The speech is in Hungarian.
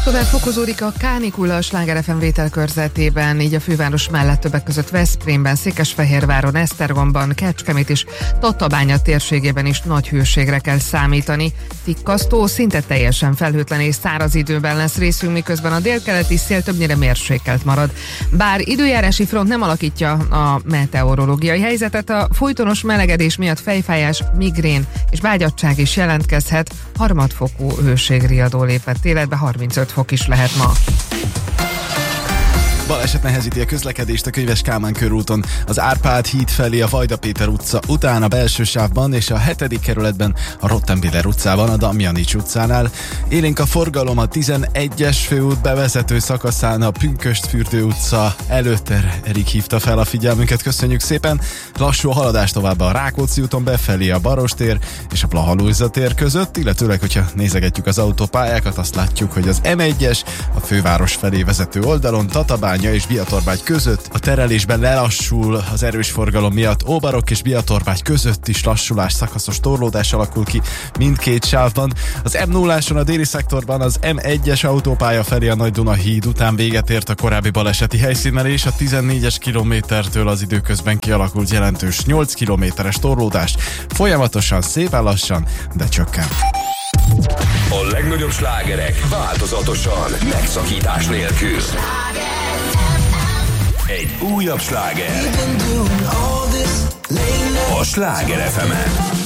Tovább fokozódik a kánikula a Sláger FM vételkörzetében, így a főváros mellett többek között Veszprémben, Székesfehérváron, Esztergomban, Kecskemét és Tatabánya térségében is nagy hőségre kell számítani. Tikkasztó, szinte teljesen felhőtlen és száraz időben lesz részünk, miközben a délkeleti szél többnyire mérsékelt marad. Bár időjárási front nem alakítja a meteorológiai helyzetet, a folytonos melegedés miatt fejfájás, migrén és vágyadtság is jelentkezhet. Harmadfokú hőségriadó lépett életbe, 35 fok is lehet ma. Baleset nehezíti a közlekedést a Könyves Kálmán körúton, az Árpád híd felé a Vajda Péter utca után a belső sávban és a 7. kerületben a Rottenbiller utcában, a Damjanics utcánál. Élénk a forgalom a 11-es főút bevezető szakaszán, a Pünkösdfürdő utca előtt. Erik hívta fel a figyelmünket, köszönjük szépen. Lassú a haladás tovább a Rákóczi úton befelé a Barostér és a Blaha-Lujza tér között, illetőleg, hogyha nézegetjük az autópályákat, azt látjuk, hogy az M1-es a főváros felé vezető oldalon Tatabánya és Biatorbágy között a terelésben lelassul az erős forgalom miatt. Óbarok és Biatorbágy között is lassulás, szakaszos torlódás alakul ki mindkét sávban. Az M0-áson a déli szektorban az M1-es autópálya felé a Nagy-Duna híd után véget ért a korábbi baleseti helyszínnel, és a 14-es kilométertől az időközben kialakult jelentős 8 kilométeres torlódás folyamatosan, szépen lassan, de csökken. A legnagyobb slágerek változatosan, megszakítás nélkül. Egy újabb sláger a Sláger FM-en.